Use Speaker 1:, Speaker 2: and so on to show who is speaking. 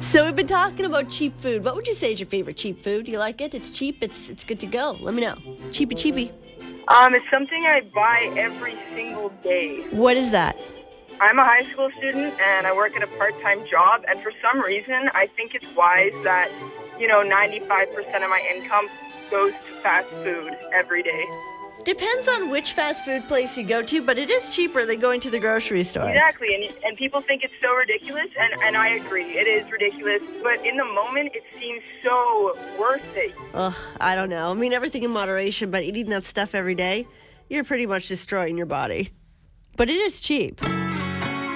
Speaker 1: So we've been talking about cheap food. What would you say is your favorite cheap food? Do you like it? It's cheap. It's good to go. Let me know. Cheapy.
Speaker 2: It's something I buy every single day.
Speaker 1: What is that?
Speaker 2: I'm a high school student and I work at a part-time job, and for some reason I think it's wise that, 95% of my income goes to fast food every day.
Speaker 1: Depends on which fast food place you go to, but it is cheaper than going to the grocery store.
Speaker 2: Exactly, and people think it's so ridiculous, and I agree, it is ridiculous, but in the moment it seems so worth it.
Speaker 1: Ugh, I don't know. I mean, everything in moderation, but eating that stuff every day, you're pretty much destroying your body. But it is cheap.